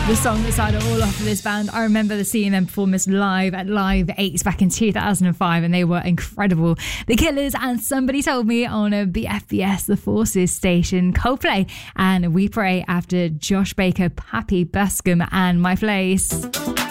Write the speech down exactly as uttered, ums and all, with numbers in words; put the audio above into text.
The song that started all off of this band. I remember seeing them perform this live at Live eight back in two thousand five, and they were incredible. The Killers and Somebody Told Me on a B F B S The Forces station. Coldplay and We Pray after Josh Baker, Pappy Bascom and My Place.